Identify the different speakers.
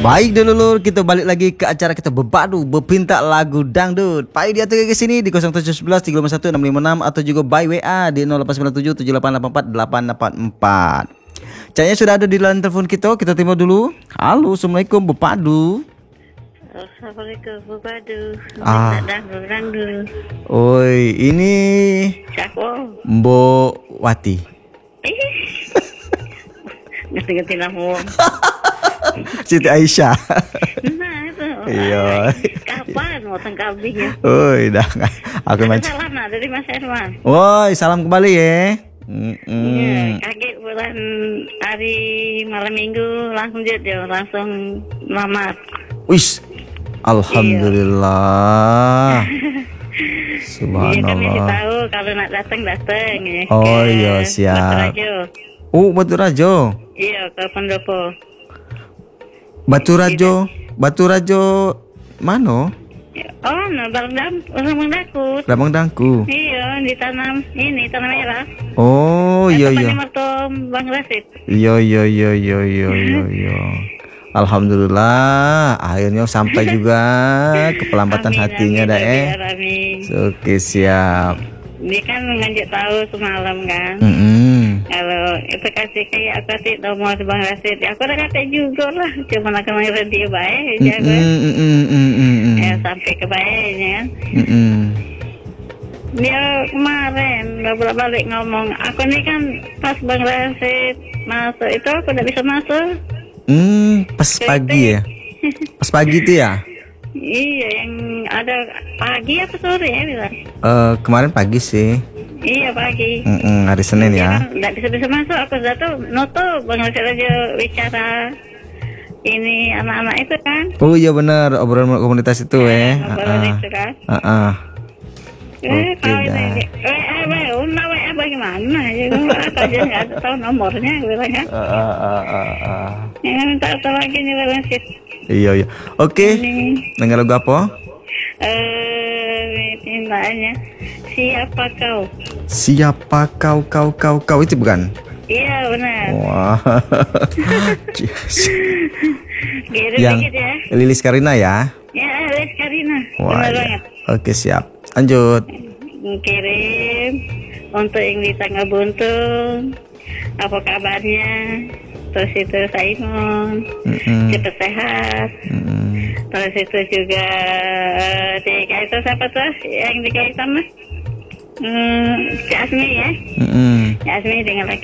Speaker 1: Baik dulu, kita balik lagi ke acara kita berbadu, berpinta lagu dangdut. Pai dia ke sini di 0711 351 656 atau juga by WA di 0897 7884 884. Caranya sudah ada di line telepon kita terima dulu. Halo, Assalamualaikum berbadu.
Speaker 2: Assalamualaikum berbadu. Dangdut.
Speaker 1: Oi, ini
Speaker 2: Siapa?
Speaker 1: Mbok Wati.
Speaker 2: Ngerti-ngerti nama.
Speaker 1: Siti Aisyah.
Speaker 2: Nah itu.
Speaker 1: Iya.
Speaker 2: Kapan mau kambing ya?
Speaker 1: Oi, dah. Aku
Speaker 2: mancing. Salam dari Mas Herman.
Speaker 1: Woi, salam kembali ya.
Speaker 2: Iya, kaget bulan hari malam minggu langsung lamar.
Speaker 1: Wis, alhamdulillah. Subhanallah.
Speaker 2: Iya, kami tahu kalau nak datang ya.
Speaker 1: Oh iya, siap. Batu Rajo.
Speaker 2: Iya, ke Pendopo.
Speaker 1: Batu Rajo mana?
Speaker 2: Oh, Lambang
Speaker 1: Dangku.
Speaker 2: Iya, ditanam tanam merah.
Speaker 1: Oh, iya.
Speaker 2: Bang Rasid.
Speaker 1: Iya. Alhamdulillah, akhirnya sampai juga ke pelambatan hatinya dah Oke, siap.
Speaker 2: Dia kan ngajak tahu semalam kan. Kalau itu kayak aku kasih nomor Bang Rasid, aku udah kata juga lah, cuma aku ngeran dia baik, sampai ke baiknya. Dia kemarin nggak balik ngomong, aku nih kan pas Bang Rasid masuk itu aku udah bisa masuk.
Speaker 1: Pas pagi ya? Pas pagi itu ya?
Speaker 2: Iya, yang ada pagi apa sore ya bilang?
Speaker 1: Kemarin pagi sih.
Speaker 2: Iya pagi.
Speaker 1: Hari Senin ya.
Speaker 2: Nggak bisa masuk, aku sudah tuh nutup Bang Rasid aja bicara ini anak-anak itu kan. Oh
Speaker 1: iya benar, obrolan komunitas itu
Speaker 2: obrolan itu kan.
Speaker 1: Oke dah.
Speaker 2: Bagaimana ya? Aku aja nggak tahu nomornya bilangnya. Minta tahu lagi nih Bang Rasid.
Speaker 1: Iya. Oke. Dengar lagu apa?
Speaker 2: Tindaknya siapa kau?
Speaker 1: Siapa kau itu bukan?
Speaker 2: Iya benar.
Speaker 1: Wah.
Speaker 2: Yang
Speaker 1: ya? Lilis Karina ya?
Speaker 2: Ya Lilis Karina.
Speaker 1: Wah, ya. Oke siap. Lanjut.
Speaker 2: Kirim untuk yang di Tangga Buntung. Apa kabarnya? Terus itu Saimon, cepat sehat. Terus itu juga itu siapa tuh yang dikaitan mas? Asmi ya? Asmi dengan laki